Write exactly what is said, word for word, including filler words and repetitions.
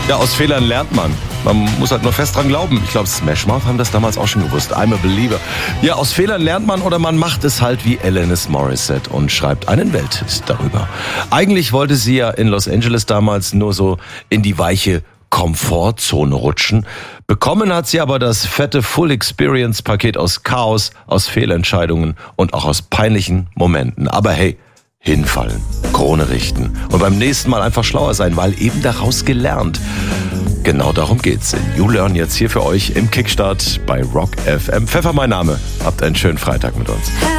Ja, aus Fehlern lernt man. Man muss halt nur fest dran glauben. Ich glaube, Smash Mouth haben das damals auch schon gewusst. I'm a believer. Ja, aus Fehlern lernt man oder man macht es halt wie Alanis Morissette und schreibt einen Welthit darüber. Eigentlich wollte sie ja in Los Angeles damals nur so in die weiche Komfortzone rutschen. Bekommen hat sie aber das fette Full-Experience-Paket aus Chaos, aus Fehlentscheidungen und auch aus peinlichen Momenten. Aber hey, hinfallen, Krone richten und beim nächsten Mal einfach schlauer sein, weil eben daraus gelernt. Genau darum geht's in You Learn jetzt hier für euch im Kickstart bei Rock F M. Pfeffer mein Name. Habt einen schönen Freitag mit uns.